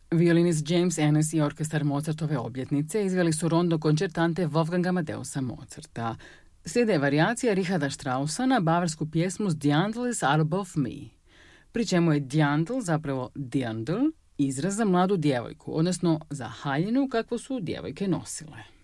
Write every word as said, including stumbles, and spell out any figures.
Violinist James Ennis i orkestar Mozartove obljetnice izveli su rondo koncertante Wolfganga Amadeusa Mozarta. Slijede varijacija Richarda Straussa na bavarsku pjesmu Dirndl is above me, pri čemu je dirndl zapravo dirndl, izraz za mladu djevojku, odnosno za haljinu kakvu su djevojke nosile.